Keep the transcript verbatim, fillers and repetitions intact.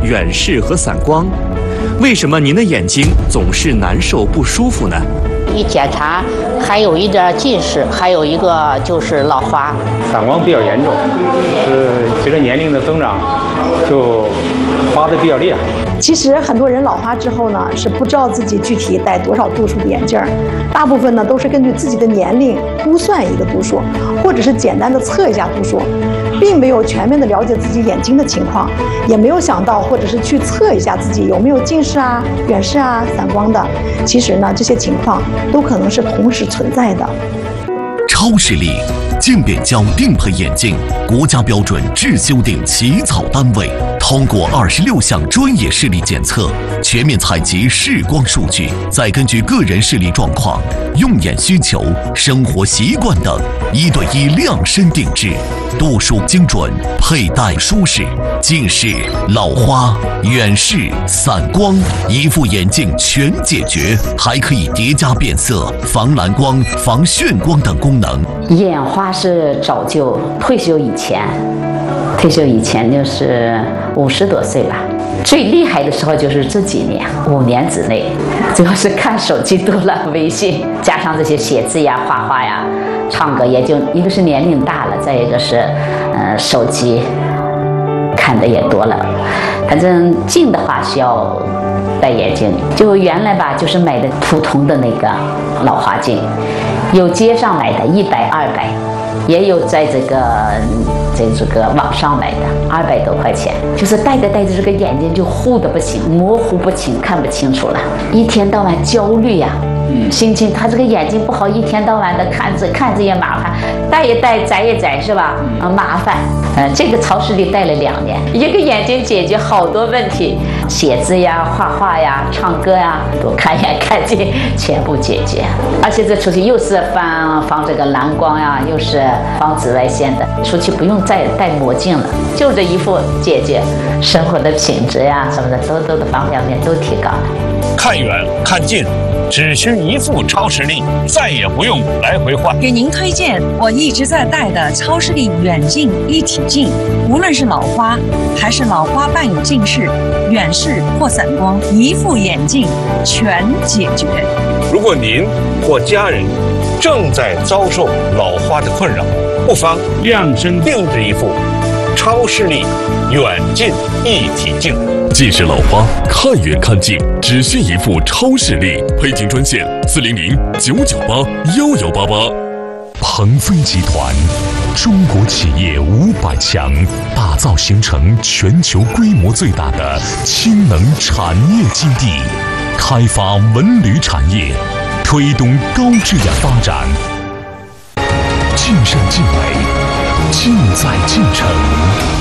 远视和散光。为什么您的眼睛总是难受不舒服呢？ 一检查还有一点近视，还有一个就是老花， 散光比较严重，是随着年龄的增长，就花的比较厉害。 其实很多人老花之后呢，是不知道自己具体戴多少度数的眼镜儿，大部分呢都是根据自己的年龄估算一个度数，或者是简单的测一下度数，并没有全面的了解自己眼睛的情况，也没有想到或者是去测一下自己有没有近视啊、远视啊、散光的。其实呢，这些情况都可能是同时存在的。 超视力渐变焦定配眼镜，国家标准制修订起草单位，通过二十六项专业视力检测，全面采集视光数据，再根据个人视力状况、用眼需求、生活习惯等，一对一量身定制，度数精准，佩戴舒适，近视、老花、远视、散光，一副眼镜全解决，还可以叠加变色、防蓝光、防眩光等功能。 眼花是早就退休以前，退休以前就是五十多岁吧。最厉害的时候就是这几年，五年之内，主要是看手机多了，微信加上这些写字呀、画画呀、唱歌，也就一个是年龄大了，再一个是，呃，手机看的也多了。反正近的话需要戴眼镜，就原来吧，就是买的普通的那个老花镜，有接上来的一百、二百，也有在这个在这个网上买的二百多块钱，就是戴着戴着这个眼睛就糊的不行，模糊不清，看不清楚了，一天到晚焦虑呀、啊，心情他这个眼睛不好，一天到晚的看着看着也麻烦，戴也戴，摘也摘，是吧？啊，麻烦。呃，这个超视力戴了两年，一个眼睛解决好多问题，写字呀、画画呀、唱歌呀，都看眼看近，全部解决。而且这出去又是防防这个蓝光呀，又是防紫外线的，出去不用再戴墨镜了，就这一副解决，生活的品质呀什么的，都都的方方面面都提高了。 看远看近，只需一副超视力，再也不用来回换。 给您推荐我一直在戴的超视力远近一体镜，无论是老花还是老花伴有近视、远视或散光，一副眼镜全解决。 如果您或家人正在遭受老花的困扰，不妨量身定制一副超视力远近一体镜。 近视老花看远看近，只需一副超视力。配镜专线四零零九九八幺幺八八。 鹏飞集团，中国企业五百强，打造形成全球规模最大的氢能产业基地，开发文旅产业，推动高质量发展。尽善尽美，尽在进城。